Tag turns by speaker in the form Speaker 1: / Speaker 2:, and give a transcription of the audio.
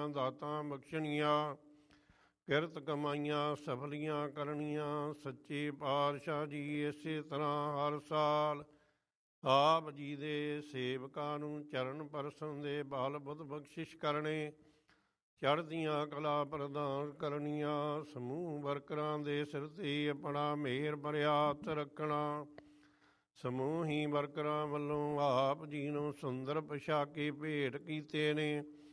Speaker 1: ਸਾਰੀਆਂ ਦਾਤਾਂ ਬਖਸ਼ਣੀਆਂ, ਕਿਰਤ ਕਮਾਈਆਂ ਸਫਲੀਆਂ ਕਰਨੀਆਂ। ਸੱਚੇ ਪਾਤਸ਼ਾਹ ਜੀ ਇਸੇ ਤਰ੍ਹਾਂ ਹਰ ਸਾਲ ਆਪ ਜੀ ਦੇ ਸੇਵਕਾਂ ਨੂੰ ਚਰਨ ਪਰਸਨ ਦੇ ਬਲ ਬੁੱਧ ਬਖਸ਼ਿਸ਼ ਕਰਨੇ, ਚੜ੍ਹਦੀਆਂ ਕਲਾ ਪ੍ਰਦਾਨ ਕਰਨੀਆਂ। ਸਮੂਹ ਵਰਕਰਾਂ ਦੇ ਸਿਰ 'ਤੇ ਆਪਣਾ ਮਿਹਰ ਭਰਿਆ ਹੱਥ ਰੱਖਣਾ। ਸਮੂਹ ਹੀ ਵਰਕਰਾਂ ਵੱਲੋਂ ਆਪ ਜੀ ਨੂੰ ਸੁੰਦਰ ਪੁਸ਼ਾਕੇ ਭੇਟ ਕੀਤੇ ਨੇ।